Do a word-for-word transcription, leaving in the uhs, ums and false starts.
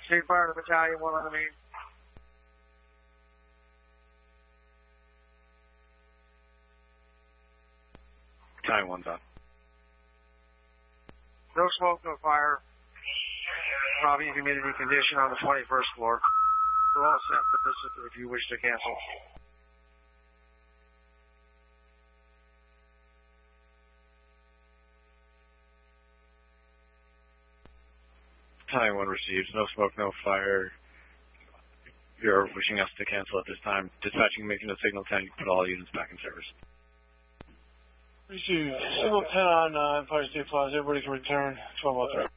State Fire to Battalion one on the main. Battalion one's on. No smoke, no fire. Probably humidity condition on the twenty-first floor. We're all set for this if you wish to cancel. Battalion one receives. No smoke, no fire. You're wishing us to cancel at this time. Dispatching, making a signal ten. You can put all units back in service. Receive. Signal ten on uh, Empire State Plaza. Everybody can return. twelve oh three.